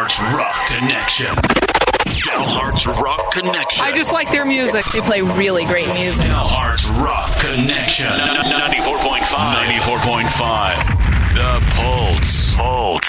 Dalhart's Rock Connection. Dalhart's Rock Connection. I just like their music. They play really great music. Dalhart's Rock Connection. 94.5. 94.5. The Pulse.